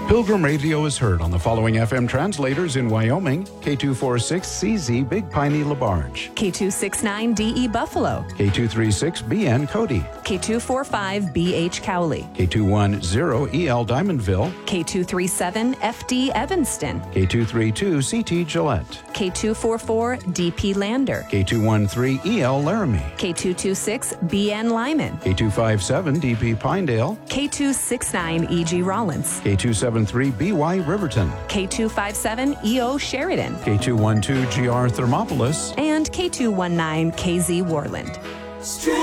Pilgrim Radio is heard on the following FM translators in Wyoming: K246CZ Big Piney LaBarge, K269DE Buffalo, K236BN Cody, K245BH Cowley, K210EL Diamondville, K237FD Evanston, K232CT Gillette, K244DP Lander, K213EL Laramie, K226BN Lyman, K257DP Pinedale, K269EG Rollins, K273BY Riverton, K257EO Sheridan, K212GR Thermopolis, and K219KZ Warland.